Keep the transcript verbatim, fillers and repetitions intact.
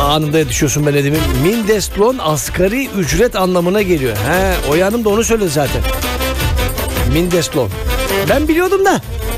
anında yetişiyorsun be Nedim'im. Mindeslon asgari ücret anlamına geliyor. He, Oya Hanım da onu söyledi zaten. Mindeslon. Ben biliyordum da